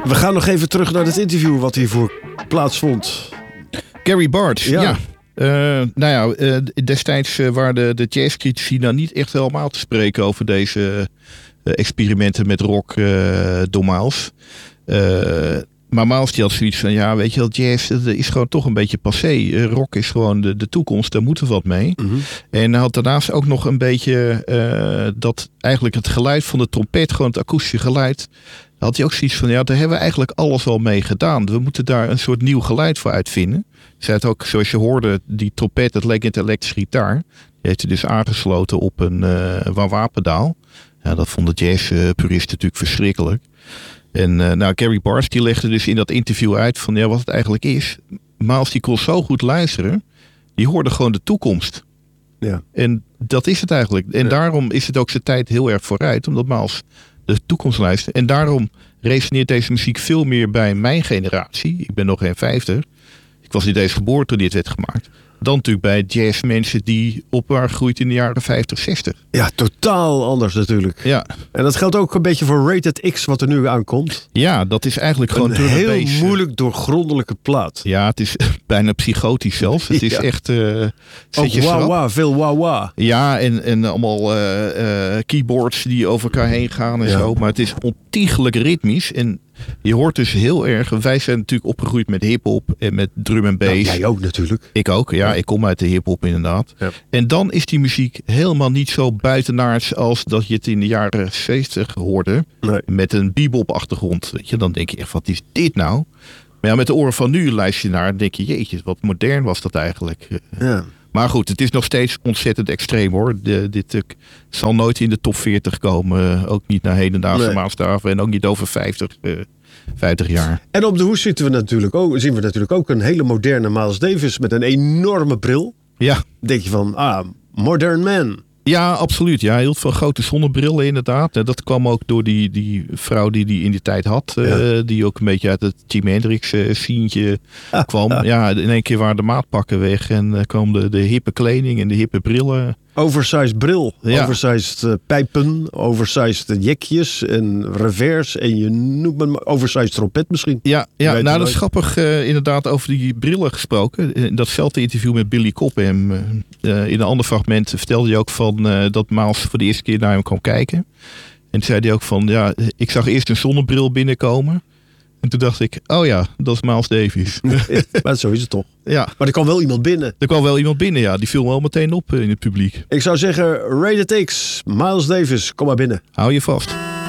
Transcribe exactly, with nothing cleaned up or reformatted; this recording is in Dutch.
We gaan nog even terug naar het interview wat hiervoor plaatsvond. Gary Bartsch, ja. Ja. Uh, nou ja, uh, destijds uh, waren de, de jazzcritici nou niet echt helemaal te spreken over deze uh, experimenten met rock uh, door Miles. Uh, maar Miles die had zoiets van, ja, weet je wel, jazz dat is gewoon toch een beetje passé. Uh, rock is gewoon de, de toekomst, daar moeten we wat mee. Mm-hmm. En hij had daarnaast ook nog een beetje uh, dat eigenlijk het geluid van de trompet, gewoon het akoestische geluid, had hij ook zoiets van, ja, daar hebben we eigenlijk alles al mee gedaan. We moeten daar een soort nieuw geluid voor uitvinden. Zij had ook, zoals je hoorde, die trompet, dat leek een elektrische gitaar. Die heeft hij dus aangesloten op een uh, wah-wah-pedaal. Ja, dat vonden jazz-puristen natuurlijk verschrikkelijk. En uh, nou, Gary Bartsch die legde dus in dat interview uit van, ja, wat het eigenlijk is. Miles die kon zo goed luisteren, die hoorde gewoon de toekomst. Ja. En dat is het eigenlijk. En ja. daarom is het ook zijn tijd heel erg vooruit, omdat Miles de toekomst luistert. En daarom resoneert deze muziek veel meer bij mijn generatie. Ik ben nog geen vijftig. Ik was niet eens geboren toen dit werd gemaakt. Dan natuurlijk bij jazzmensen die op waren gegroeid in de jaren vijftig, zestig. Ja, totaal anders natuurlijk. Ja. En dat geldt ook een beetje voor Rated X wat er nu aankomt. Ja, dat is eigenlijk gewoon een heel base. moeilijk doorgrondelijke plaat. Ja, het is bijna psychotisch zelfs. Het is ja. echt... Uh, ook wah-wah, veel wah-wah. Ja, en, en allemaal uh, uh, keyboards die over elkaar heen gaan en ja. zo. Maar het is ontiegelijk ritmisch. En je hoort dus heel erg... Wij zijn natuurlijk opgegroeid met hiphop en met drum en bass. Nou, jij ook natuurlijk. Ik ook, ja. ja. Ik kom uit de hiphop inderdaad. Ja. En dan is die muziek helemaal niet zo buitenaards als dat je het in de jaren zeventig hoorde. Nee. Met een bebop achtergrond. Weet je, dan denk je echt, wat is dit nou? Maar ja, met de oren van nu luister je naar en denk je, jeetje, wat modern was dat eigenlijk. Ja. Maar goed, het is nog steeds ontzettend extreem hoor. De, dit uh, zal nooit in de top veertig komen. Ook niet naar hedendaagse nee. maatstaven. En ook niet over vijftig, uh, vijftig jaar. En op de hoes zitten we natuurlijk ook, zien we natuurlijk ook een hele moderne Miles Davis met een enorme bril. Ja. Dan denk je van, ah, modern man. Ja, absoluut. Ja, hij hield van grote zonnebrillen inderdaad. Dat kwam ook door die, die vrouw die hij in die tijd had. Ja. Uh, die ook een beetje uit het Jimi Hendrix uh, scientje ah, kwam. Ah. Ja, in één keer waren de maatpakken weg. En uh, kwam de, de hippe kleding en de hippe brillen. Oversized bril, ja. Oversized uh, pijpen, oversized jekjes en revers. En je noemt me oversized trompet misschien. Ja, ja nou dat is grappig uh, inderdaad over die brillen gesproken. In datzelfde interview met Billy Cobham. Uh, in een ander fragment vertelde hij ook van uh, dat Miles voor de eerste keer naar hem kwam kijken. En toen zei hij ook van, ja, ik zag eerst een zonnebril binnenkomen. En toen dacht ik, oh ja, dat is Miles Davis. Maar zo is het toch. Ja. Maar er kwam wel iemand binnen. Er kwam wel iemand binnen, ja. Die viel wel meteen op in het publiek. Ik zou zeggen, Rated X, Miles Davis, kom maar binnen. Hou je vast.